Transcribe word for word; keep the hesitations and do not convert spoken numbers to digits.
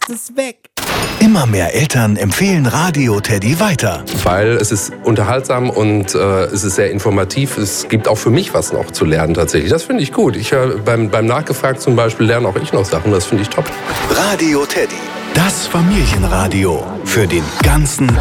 ist es weg. Immer mehr Eltern empfehlen Radio Teddy weiter. Weil es ist unterhaltsam und äh, es ist sehr informativ. Es gibt auch für mich was noch zu lernen tatsächlich. Das finde ich gut. Ich höre beim, beim Nachgefragt zum Beispiel lerne auch ich noch Sachen. Das finde ich top. Radio Teddy, das Familienradio für den ganzen